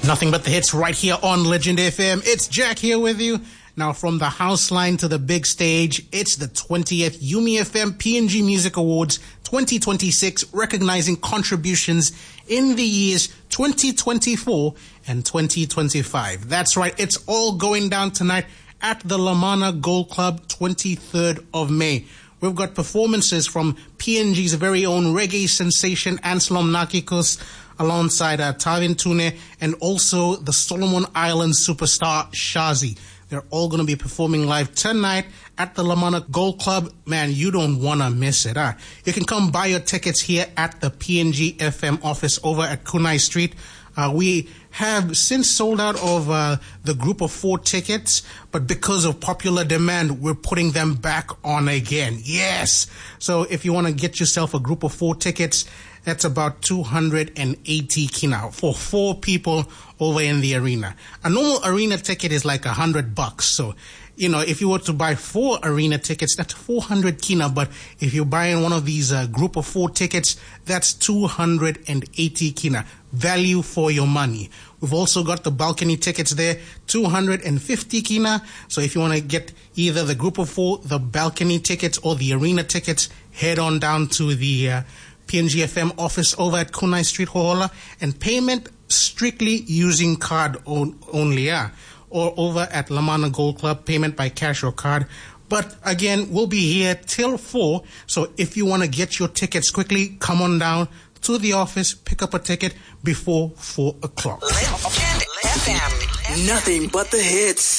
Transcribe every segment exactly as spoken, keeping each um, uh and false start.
Nothing but the hits right here on Legend F M. It's Jack here with you. Now, from the house line to the big stage, it's the twentieth Yumi F M P N G Music Awards twenty twenty-six, recognizing contributions in the years twenty twenty-four and twenty twenty-five. That's right, it's all going down tonight at the Lamana Gold Club, twenty-third of May. We've got performances from P N G's very own reggae sensation Anselm Nakikos, alongside uh, Tavin Tune, and also the Solomon Islands superstar Shazi. They're all going to be performing live tonight at the Lamana Gold Club. Man, you don't want to miss it. Huh? You can come buy your tickets here at the P N G F M office over at Kunai Street. Uh, we have since sold out of uh, the group of four tickets, but because of popular demand, we're putting them back on again. Yes! So if you want to get yourself a group of four tickets, that's about two hundred eighty kina for four people over in the arena. A normal arena ticket is like a hundred bucks. So, you know, if you were to buy four arena tickets, that's four hundred kina. But if you're buying one of these uh, group of four tickets, that's two hundred eighty kina. Value for your money. We've also got the balcony tickets there, two hundred fifty kina. So if you want to get either the group of four, the balcony tickets, or the arena tickets, head on down to the uh, P N G F M office over at Kunai Street, Hohola, and payment strictly using card on, only, yeah. Or over at Lamana Gold Club, payment by cash or card. But again, we'll be here till four, so if you want to get your tickets quickly, come on down to the office, pick up a ticket before four o'clock. Legend F M. Nothing but the hits.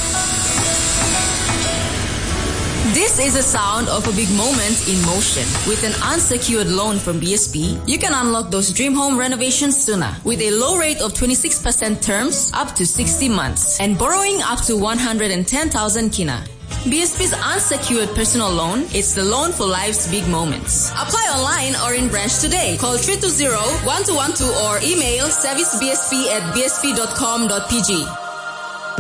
This is the sound of a big moment in motion. With an unsecured loan from B S P, you can unlock those dream home renovations sooner with a low rate of twenty-six percent terms up to sixty months and borrowing up to one hundred ten thousand kina. B S P's unsecured personal loan, it's the loan for life's big moments. Apply online or in branch today. Call three two zero, one two one two or email servicebsp at b s p dot com dot p g.